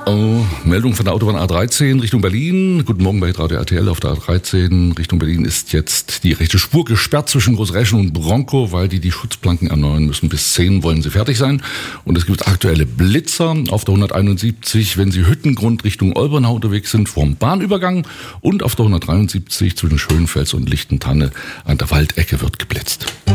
Meldung von der Autobahn A13 Richtung Berlin. Guten Morgen bei Radio RTL. Auf der A13 Richtung Berlin ist jetzt die rechte Spur gesperrt zwischen Großreschen und Bronkow, weil die Schutzplanken erneuern müssen. Bis 10 wollen sie fertig sein. Und es gibt aktuelle Blitzer auf der 171, wenn sie Hüttengrund Richtung Olbernau unterwegs sind, vorm Bahnübergang. Und auf der 173 zwischen Schönfels und Lichtentanne an der Waldecke wird geblitzt.